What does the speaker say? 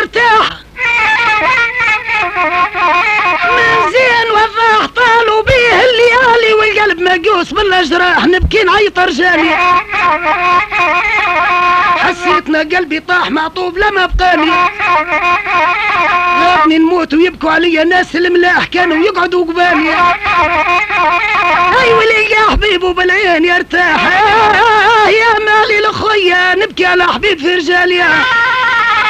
يرتاح من زين وفاح طالوا بيه الليالي والقلب مقيوس بالاجراح نبكي نعيط رجالي حسيتنا قلبي طاح معطوب لما بقاني غابني نموت ويبكوا عليا ناس الملاح كانوا يقعدوا قبالي اي ولي يا حبيبه بالعين يرتاح يا مالي لخويا نبكي على حبيب في رجالي